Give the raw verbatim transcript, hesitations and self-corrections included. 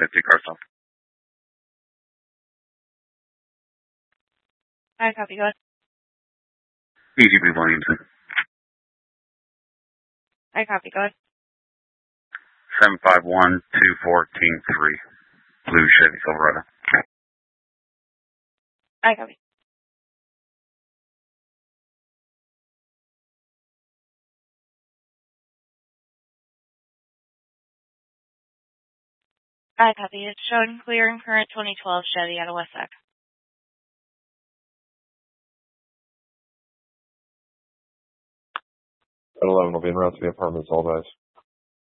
fifty Carson. I copy, go ahead. E G B Williamson. I copy, go ahead. seven five one two four King three. Blue Chevy Silverado. I copy. I copy. It's showing clear and current twenty twelve Chevy out of West Sac. At eleven will be en route to the apartments, all guys.